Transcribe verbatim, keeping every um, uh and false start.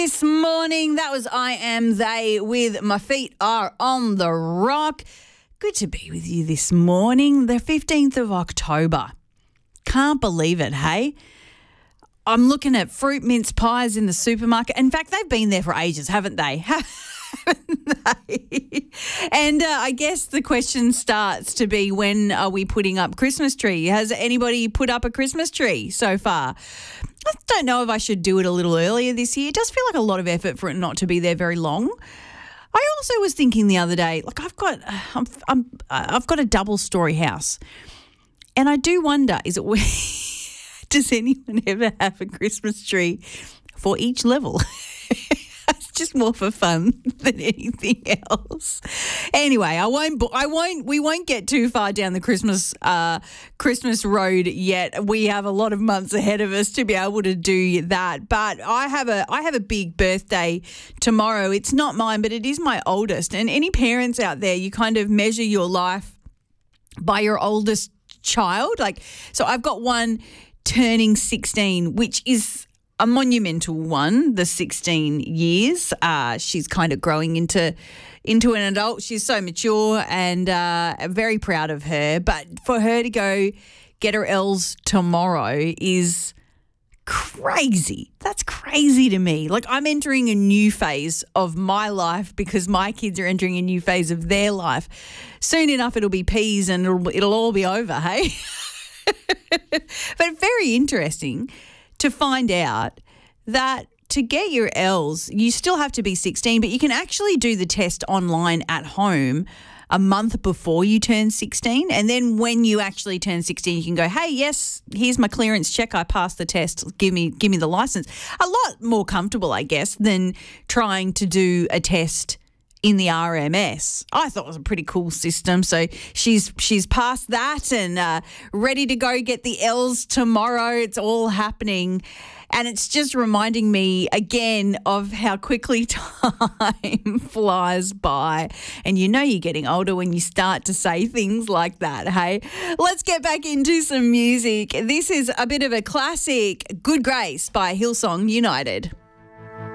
This morning, that was I Am They with My Feet Are on the Rock. Good to be with you this morning, the fifteenth of October. Can't believe it, hey? I'm looking at fruit mince pies in the supermarket. In fact, they've been there for ages, haven't they? Haven't they? And uh, I guess the question starts to be, when are we putting up Christmas tree? Has anybody put up a Christmas tree so far? I don't know if I should do it a little earlier this year. It does feel like a lot of effort for it not to be there very long. I also was thinking the other day, like I've got, I'm, I'm, I've got a double-story house, and I do wonder, is it does anyone ever have a Christmas tree for each level? It's just more for fun than anything else. Anyway, I won't. I won't. We won't get too far down the Christmas uh, Christmas road yet. We have a lot of months ahead of us to be able to do that. But I have a I have a big birthday tomorrow. It's not mine, but it is my oldest. And any parents out there, you kind of measure your life by your oldest child. Like, so I've got one turning sixteen, which is a monumental one, the sixteen years. Uh, she's kind of growing into into an adult. She's so mature, and uh, I'm very proud of her. But for her to go get her L's tomorrow is crazy. That's crazy to me. Like, I'm entering a new phase of my life because my kids are entering a new phase of their life. Soon enough, it'll be peas and it'll, it'll all be over, hey? But very interesting to find out that to get your L's, you still have to be sixteen, but you can actually do the test online at home a month before you turn sixteen. And then when you actually turn sixteen, you can go, hey, yes, here's my clearance check. I passed the test. Give me, give me the license. A lot more comfortable, I guess, than trying to do a test in the R M S. I thought it was a pretty cool system. So she's she's passed that and uh, ready to go get the L's tomorrow. It's all happening. And it's just reminding me again of how quickly time flies by. And you know you're getting older when you start to say things like that, hey? Let's get back into some music. This is a bit of a classic, Good Grace by Hillsong United.